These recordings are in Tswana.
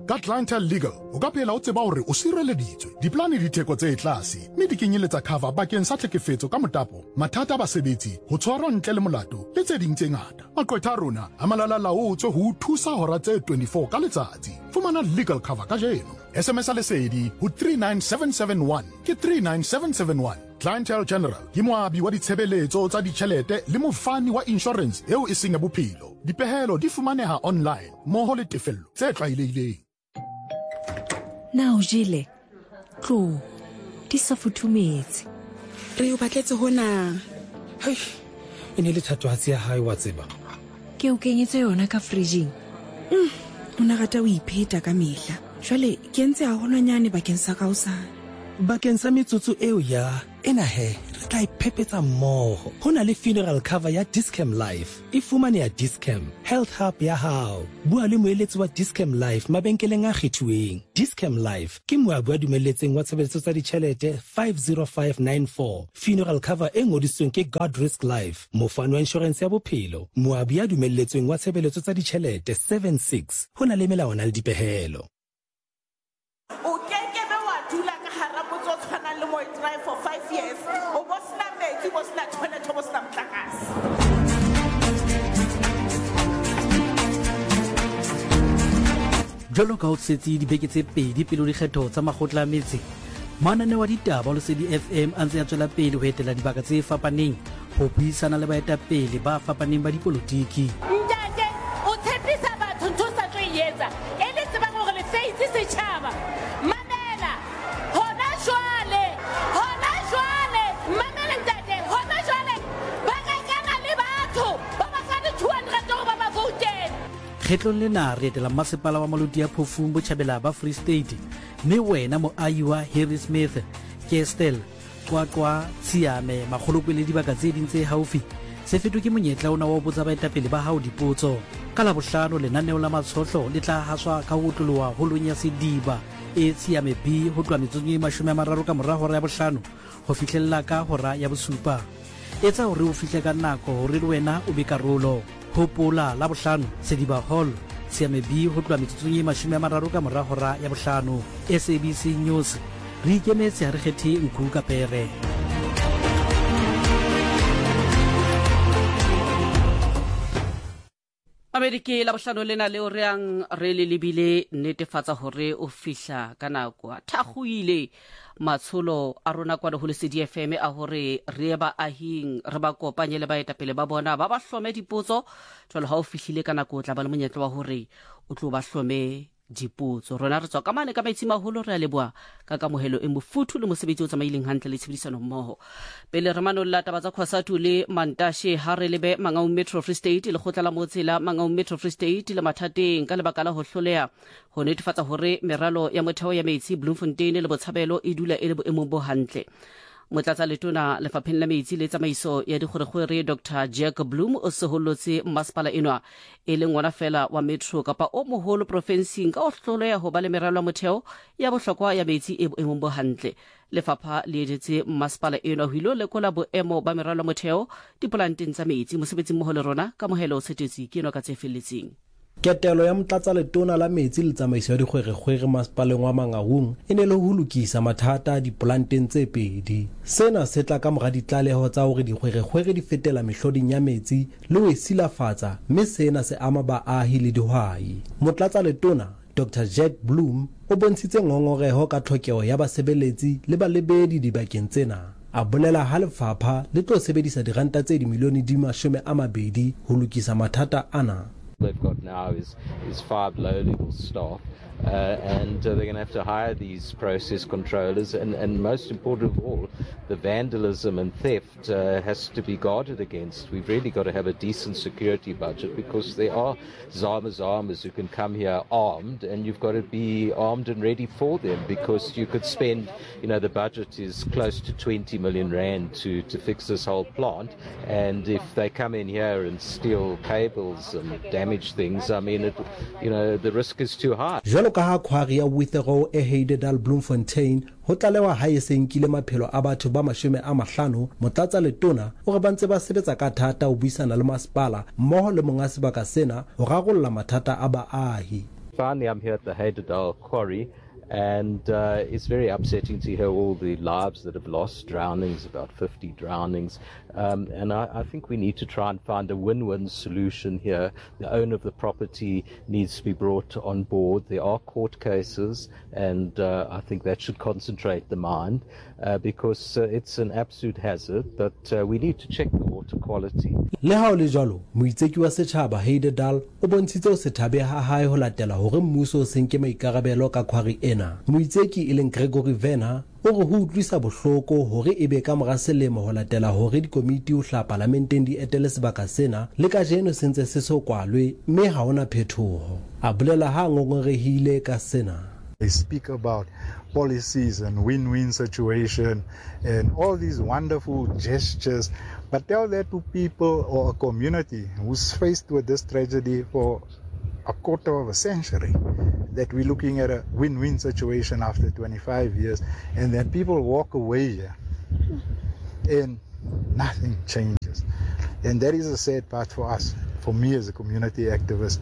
Ka Clientele Legal o ka phela o tseba hore o sireleditswe. Diplane di theko tse tlase mme di kenyeletsa cover bakeng sa tlhekefetso ka motapo, mathata a basebetsi, ho tshwarwa ntle le molato le tse ding tse ngata. Maqwetha a rona a malala-laotswe ho thusa hora tse 24 ka letsatsi. Fumana legal cover ka jeno. SMS a lesedi ho 39771 ke 39771. Clientele General ke moabi wa ditshebeletso tsa ditjhelete le mofani wa insurance eo e seng ya bophelo. Dipehelo di fumaneha online mmoho le tefello tse tlwaelehileng. Na o jele tlo di sa futhumetse re o batletse hona hai ene le thatohatsi ya hae wa tseba ke o kenyetse yona ka fridging ona rata o ipheta ka mehla jwale ke ntse a honanyane bakeng sa kaosana bakeng sa metsotso eo ya ena he re tla iphepetsa mmoho hona le funeral cover ya Discam Life e fumane ya Discam Health Hub ya hao bua le moeletsi wa Discam Life mabenkeleng a kgethuweng. Discam Life ke moabi wa dumeletseng wa tshebeletso tsa ditjhelete 50594 funeral cover e ngodisitsweng ke God Risk Life mofani wa insurance ya bophelo moabi ya dumeletsweng wa tshebeletso tsa ditjhelete 76 hona le melawana le dipehelo. Drive for 5 years. O bosna metsi bosna toilet bosna mtlakase. Jolo ka o tsetsi dibeke tse pedi pele di kgetho tsa makgotla a metse. Manane wa ditaba Lesedi FM a ntse a tswela pele ho etela dibaka tse fapaneng ho buisana le baetapele ba fapaneng ba dipolotiki. Ntate o tshepisa batho ntho sa tlo yetsa e le tseba gore le face se tshaba. Mamela hona jwale mamela ntate hona jwale ba rekana le batho ba ba ka di 200 gore ba ba vote. Kgetlong lena re etela masepala wa Malodi ya Phofung Botjhabela ba Free State mme wena moahi wa Harry Smith Kestel Qwaqwa Tsiame magolopele dibaka tse ding tse haufi se fetwe ke monyetla ona wa botsa baetapele ba hao dipotso ka la bohlano lenaneo la matshohlo le tla haswa ka ho tloloha holong ya Sediba e Tsiame B ho tloha metsotso e 30 ka mora hora ya bohlano ho fihlella ka hora ya bosupa etsa hore o fihle ka nako hore le wena o be karolo hopola la bohlano Sediba Hall Tsiame B ho tloha metsotso e 30 ka mora hora ya bohlano. SABC News re ikemetse ha re kgethe nku ka pere. Amerike la bohlano lena leo re le lebile netefatsa hore o fihla ka nako thakgoile matsholo a rona kwa ho Lesedi FM a hore re ba ahing re ba kopanye le baetapele ba bona ba ba hlome dipotso jwale ha o fihlile ka nako o tla ba le monyetla wa hore o tlo ba hlome dipotso. Rona re tswa ka mane ka maitsimaholo re a leboa ka kamohelo e mofuthu le mosebetsi o tsamaileng hantle le tshebedisano mmoho. Pele re manolla taba tsa Khwasatu le Mantashe ha re lebe Mangaung Metro Free State le khotla la motsela Mangaung Metro Free State le mathateng ka lebaka la ho hloleha ho netefatsa hore meralo ya motheo ya metsi Bloemfontein le Botshabelo e dula e le boemong bo hantle. Motlatsa letona lefapheng la metsi le tsamaiso ya dikgwerekgwere Dr Jack Bloom o sehollotse masepala enwa e leng ngwana fela wa Metro kapa o moholo profensing ka o hloleha ho ba le meralo ya motheo ya bohlokwa ya metsi e boemong bo hantle. Lefapha le edetse masepala enwa ho ilo lekola boemo ba meralo ya motheo dipolanteng tsa metsi. Mosebetsi mmoho le rona ka mohelo o tsetetse ke enwa ka tse felletseng. Ketelo ya motlatsa letona la metsi le tsamaiso ya dikgwerekgwere masepaleng wa Mangaung e ne le ho lokisa mathata dipolanteng tse pedi. Sena se tla ka mora ditlaleho tsa hore dikgwerekgwere di fetela mehloding ya metsi le ho silafatsa mme sena se ama baahi le dihwai. Motlatsa letona Dr Jack Bloom o bontshitse ngongoreho ka tlhokeho ya basebeletsi le balebedi dibakeng tsena. A bolela ha lefapha le tlo sebedisa diranta tse dimilione di 20 ho lokisa mathata ana. They've got now is 5 low-level staff, and they're going to have to hire these process controllers, and most important of all, the vandalism and theft has to be guarded against. We've really got to have a decent security budget because there are Zamas who can come here armed, and you've got to be armed and ready for them because you could spend, the budget is close to 20 million rand to fix this whole plant, and if they come in here and steal cables and damage things, I mean, the risk is too high. Jwalo ka ha khwari ya Withero e Heidedal Bloemfontein ho tlalewa ha e senkile maphelo a batho ba 50, motlatsa letona o re bantse ba sebetsa ka thata ho buisana le masepala mmoho le monga sebaka sena ho rarolla mathata a baahi. finally, I'm here at the Heidedal Quarry, and it's very upsetting to hear all the lives that have lost, drownings, about 50 drownings. And I think we need to try and find a win-win solution here. The owner of the property needs to be brought on board. There are court cases, and I think that should concentrate the mind because it's an absolute hazard, but we need to check the water quality. Le ha o le jalo, moitseki wa setjhaba Heidedal o bontshitse o sethabe ha hae ho latela hore mmuso o senke maikarabelo ka quarry ena. Moitseki e leng Gregory Venner o re ho utlwisa bohloko hore ebe ka mora selemo ho latela hore dikomiti o hla parlamenteng di etele sebaka sena le ka jeno sentse se so kwalwe mme ha ona phethoho. A bolela ha ngongorehile ka sena. They speak about policies and win-win situation and all these wonderful gestures, but tell that to people or a community who's faced with this tragedy for a quarter of a century, that we're looking at a win-win situation after 25 years, and then people walk away here and nothing changes. And that is a sad part for us, for me as a community activist.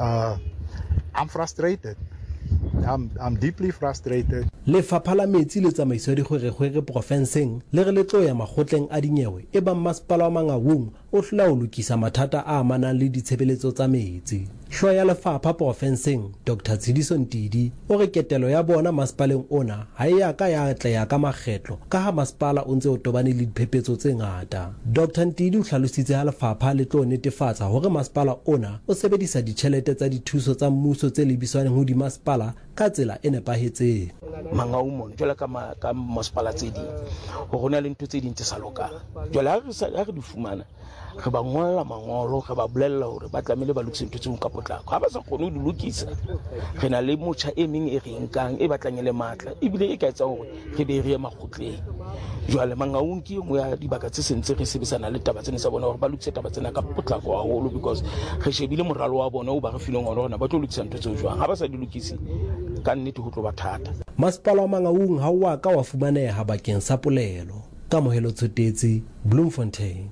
I'm frustrated. I'm deeply frustrated. Lefapha la metsi le tsamaiso ya dikgwerekgwere profenseng le re letlo ya makgotleng a dinyewe e bang masepala wa Mangaung o hlola ho lokisa mathata a amanang le ditshebeletso tsa metsi. Hlwa ya lefapha profenseng Dr. Tsidiso Ntidi o re ketelo ya bona masepaleng ona ha ya ka ya tla ya ka makgetlo ka ha masepala o ntse o tobane le diphephetso tse ngata. Dr. Ntidi o hlalositse ha lefapha le tlo netefatsa hore masepala ona o sebedisa ditjhelete tsa dithuso tsa mmuso tse lebiswaneng ho di masepala ka tsela e nepahetseng. Mangaung jwale ka masepala tse ding ho rona le ntho tse ding tse sa lokang. Jwale ha re di fumana re ba ngolla mangolo re ba bolella hore ba tlamehile ba lokise ntho tse ka potlako ha ba sa kgone ho di lokisa re na le motjha e meng e re nkang e batlang le matla ebile e ka etsa hore re be re ye makgotleng. Jwale Mangaung ke mo ya dibaka tse sentse re sebetsana le taba tsena sa bona hore ba lokise taba tsena ka potlako haholo because re shebile moralo wa bona o ba re fileng hore ba tlo lokisa ntho tse jwang ha ba sa di lokisi ka nnete ho tlo ba thata. Masepala wa Mangaung ha wa ka wa fumaneha bakeng sa polelo. Kamohelo Tsotetsi, Bloemfontein.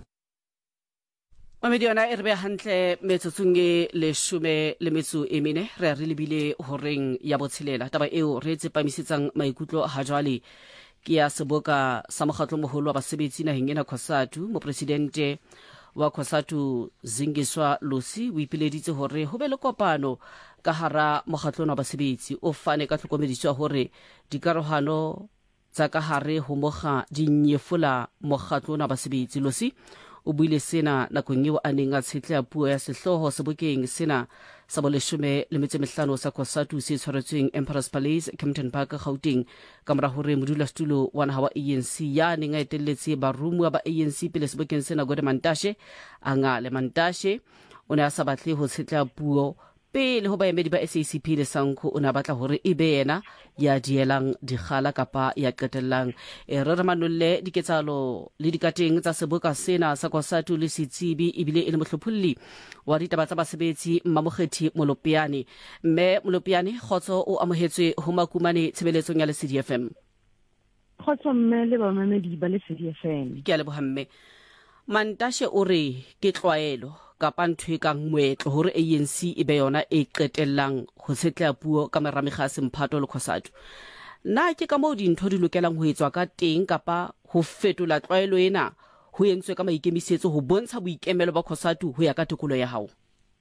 Mamedi yona e re be hantle metsotsong e 14 re re lebile horeng ya botshelela taba eo re tsepamisetsang maikutlo ha jwale ke ya seboka sa mokgatlo moholo wa basebetsi naheng ena COSATU. Mopresidente wa COSATU Zingiswa Lusi o ipileditse hore ho be le kopano ka hara mokgatlo wa basebetsi o fane ka tlhokomediso hore dikarohano tsa ka hare ho moga di nyefola mokgatlo wa basebetsi. Lusi o buile sena nakong eo a neng a tshetla puo ya sehloho sebokeng sena sa bo 15 sa COSATU se tshwaretsweng Emperor's Palace Kempton Park Gauteng ka mora hore modulasetulo wa naha wa ANC ya neng a etelletse barumuwa ba ANC pele sebokeng sena Gode Mantashe Angale Mantashe o ne a sa batle ho tshetla puo pele ho baemedi ba SACP le Sanko o ne a batla hore e be yena ya dielang dikgala kapa ya qetellang re re manolle diketsalo le dikateng tsa seboka sena sa COSATU le setsibi ebile e le mohlopholli wa ditaba tsa basebetsi Mmamokgethi Molopiane. Mme Molopiane khotso o amohetswe ho makumane tshebeletsong ya Lesedi FM. Khotso mme le bamamedi ba Lesedi FM. Ke a lebohamme. Mantashe o re ke tlwaelo kapa ntwe ka ngwetlo hore ANC e be yona e qetellang ho setla puo ka meramega semphato le COSATU. Na ke ka mo dintho di lokelang ho etswa ka teng kapa ho fetola tlwaelo ena ho entswe ka maikemisetso ho bontsha boikemelo ba COSATU ho ya ka tekolo ya hao?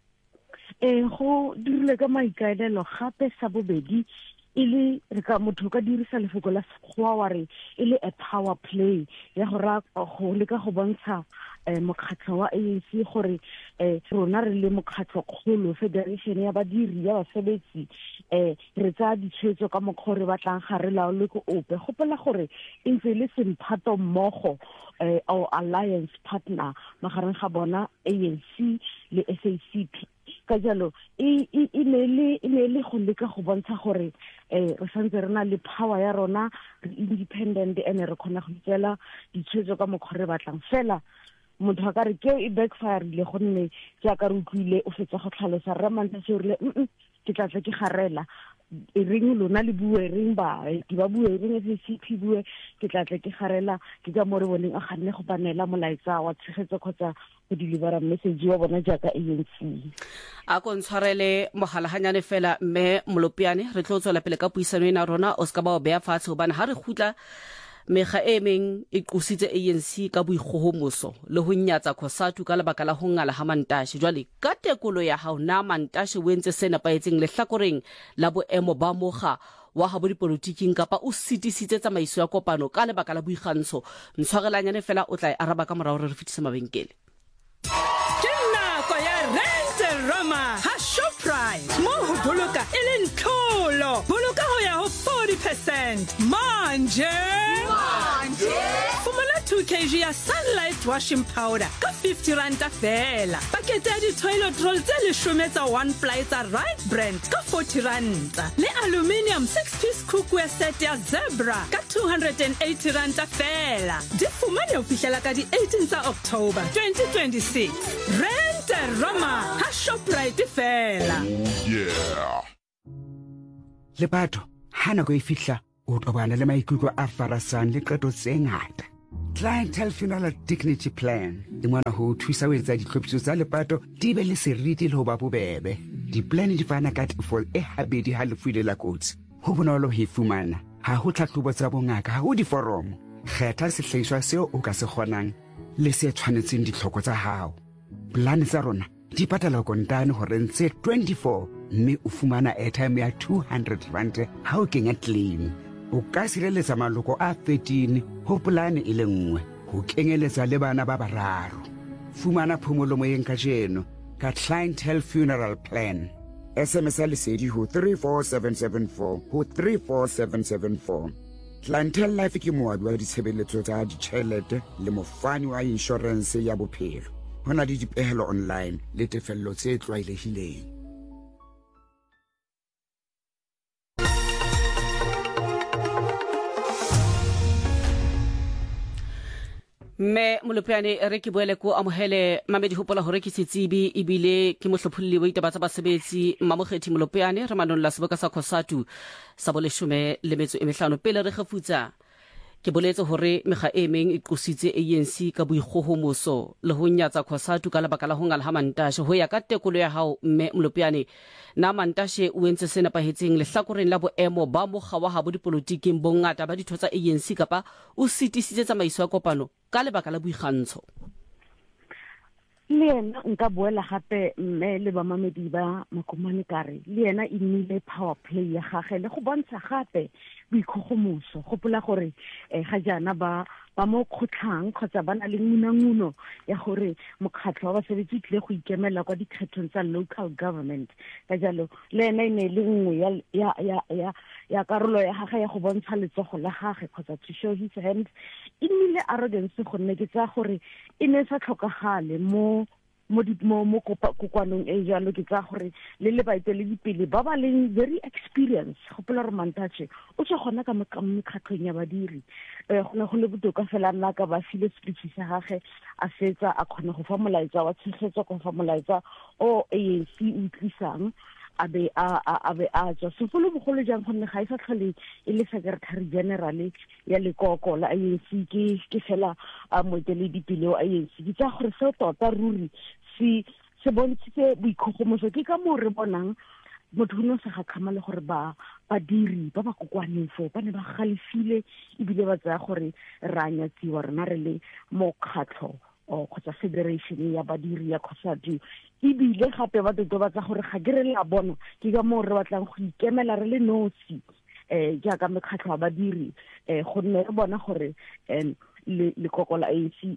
Go dirile ka maikaelelo gape sa bobedi ile re ka motho ka dirisa lefoko la sekgowa wa re ile a power play ya go leka go bontsha mokgatlo wa ANC gore rona re le mokgatlo kgolo federation ya badiri ya basebetsi re tsa ditshwetso ka mokgore batlang gare la le go ope gopela gore ntse le semphato mmogo our alliance partner magareng ga bona ANC le SACP ka jalo e le go leka go bontsha gore re santse re na le power ya rona re independent ene re khona go tsela ditshwetso ka mokgore batlang fela motho ka re ke e backfire le gonne ja ka re utlwile o fetsa go tlhalosa re mantse se re ke tla ke garela reng lona le bue reng ba ke ba bue reng FCP bue ke tla ke garela ke ka more boneng a ganne go banela molaetsa wa tshegetso kgotsa go delivera message wa bona jaaka ANC a go ntshwarele mogalaganyane fela mme Molopiane re tlo tswela pele ka puisano ena rona o ska ba o bea fatshe bana ha re khutla mega emeng e qositse ANC ka boigohomoso le ho nyatsa Khosatu ka lebaka la ho ngala ha Mantashe jwale ka tekolo ya hao na Mantashe o entse sena paetseng le hlakoreng la boemo ba moga wa habo dipolitiking kapa o sitisitse tsamaiso ya kopano ka lebaka la boikgantsho ntshwarelanyane fela o tla araba ka morao re fitisa mabenkele Roma ha Shoprite mo ho boloka e le ntlolo boloka ho ya ho 40% manje fumana 2 kg ya Sunlight washing powder ka 50 rand fela pakete ya di-toilet roll tse 10 tsa one ply tsa right brand ka 40 rand le aluminium 6-piece cookware set ya Zebra ka 280 rand fela di fumane ho fihlela ka di-18 tsa October 2026 Roma ha Shoprite fela le batho ha nako e fihla o tobana le maikutlo a farasang le qeto tse ngata Clientele Funeral Dignity Plan e ngwana ho thusa ho etsa ditlhophiso tsa lepato di be le seriti le ho ba bobebe di-plan di fana ka tefo e habedi ha lefu ile la kotsi ho bonolo ho fumana ha ho tlhahlobo tsa bongaka ha ho diforomo kgetha sehlahiswa seo o ka se kgonang le se tshwanetseng ditlhoko tsa hao plan tsa rona di patala kontane hore ntse 24 mme o fumana airtime ya 200 rand ha o kenya claim o ka sireletsa maloko a 13 ho polane e le nngwe ho kenyeletsa le bana ba bararo fumana phomolo moyeng ka jeno ka Clientele Funeral Plan SMS lesedi ho 34774 ho 34774 Clientele Life ke moabi wa ditshebeletso tsa ditjhelete le mofani wa insurance ya bophelo hona le dipehelo online le tefello tse tlwaelehileng me Molopiane re ke boele ko amohele mamedi hopola hore ke setsibi ibile ke mohlopholli wa ditaba tsa basebetsi Mamokgethi Molopiane re manong la seboka sa Khosatu sa boleshume le metso e mehlano pele re khafutsa ke boletse hore mega emeng e qositse ANC ka boigohomoso le ho nyatsa Khosatu ka lebaka la ho ngala ha Mantashe ho ya ka tekolo ya hao mme Molopiane na Mantashe o entse sena pahetseng le hlakoreng la boemo ba moga wa habo dipolitiking bongata ba ditho tsa ANC kapa o sitisitse tsamaiso ya kopano ka lebaka la boikgantsho le yena nka boela gape mme le ba mamedi ba makomane kare le yena e nnile power play ya gagwe le go bontsha gape boikgogomoso gopola gore ga jana ba mo khotlang kgotsa bana le ngunanguno ya gore mokgatlho wa basebetsi tle go ikemela kwa dikgethong tsa local government ka jalo le yena ine le nngwe ya karolo ya gagwe ya go bontsha letsogo la gagwe kgotsa to show his hand e nnile arrogance gonne ke tsa gore e ne sa tlhokagale mo kopakwanong e jalo ke tsa gore le baeteledipele ba ba leng very experience gopola re Mantashe o tswa gona ka mekgatlhong ya badiri go ne go le botoka fela nna ka ba file speech sa gagwe a fetsa a kgona go fa molaetsa wa tshegetso go fa molaetsa o ANC utlwisang a be a tswa sefolo bogolo jang gonne ga e sa tlhole e le secretary general ya lekoko la ANC ke fela moeteledipele wa ANC ke tsa gore se tota ruri se bontshitse boikgogomoso ke ka mo re bonang motho no sa gakgama le gore badiri ba ba kokwaneng fo ba ne ba galefile ebile ba tsaya gore ra nyatsiwa rena re le mokgatlho o kgotsa federation ya badiri ya Khosatu ebile gape ba totobatsa gore ga ke re la bona ke ka mo re batlang go ikemela re le nosi jaaka mekgatlho ya badiri gonne re bona gore le kokola ANC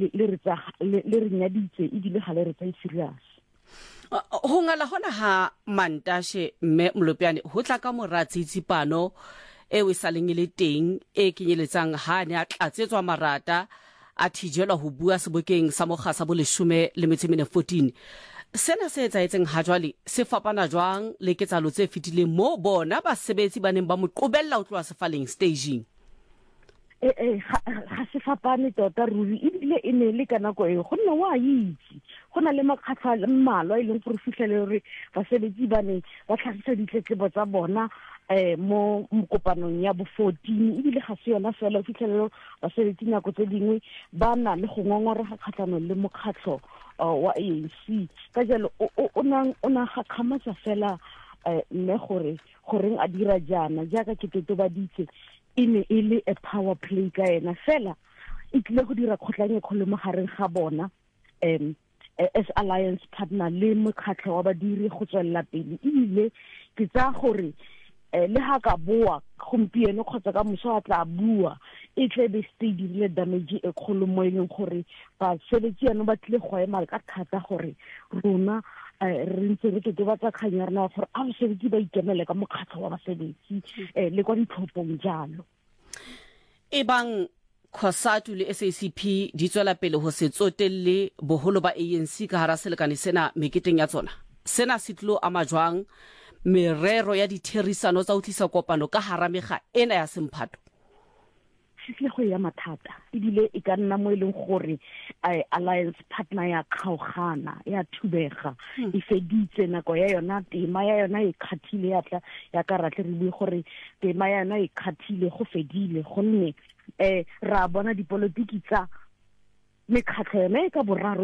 le re nyaditse ebile ga le re tsa serious ho ngala hona ha Mantashe mme Molopiane ho tla ka moratsitsi pano e we saleng le teng e kenyeletsang ha ne a tlatsetswa marata a thijelwa ho bua sebokeng sa mogasa boleshume le metsemene 14 sena se etsaetseng ha jwale se fapana jwang le ketsalo tse fitileng mo bona basebetsi ba neng ba mo qobella ho tloa sefaleng staging ga se fapane tota ruri ebile e ne le ka nako e gonne wa itse go na le makgatlho a le mmalwa e leng gore fitlhele gore basebetsi ba ne ba tlhagisa ditletlebo tsa bona mo kopanong ya bo 14 ebile ga se yona fela o fitlhelelo basebetsi nako tse dingwe ba na le go ngongorega kgatlhanong le mokgatlho wa ANC ka jalo o na ga khamatsa fela mme goreng a dira jana jaaka ke totobaditse e ne e le a power play ka ena fela e tlile go dira kgotlanye kgolo mo gareng ga bona as alliance partner le mokgatlho wa badiri go tswella pele ebile ke tsa gore le ha ka boa gompieno kgotsa ka moso a tla bua e tle be se dirile damage e kgolo mo eleng gore ba sebetsi ano ba tle go ema ka thata gore rona re ntse re totobatsa kgang ya rena gore a basebetsi ba ikemele ka mokgatlho wa basebetsi le kwa ditlhophong jalo e bang COSATU le SACP di tswela pele ho se tsotelle boholo ba ANC ka hara selekane sena meketeng ya tsona sena se tlo ama jwang merero ya ditherisano tsa utlisa kopano ka hara mega ena ya Semphato se go ya mathata ebile e ka nna mo eleng gore alliance partner ya kgaogana ya thubega e feditse nako ya yona tema ya yona e khathile ya ka ratle re bue gore tema ya yona e khathile go fedile gonne ra bona dipolotiki tsa mekgatlho yone ka boraro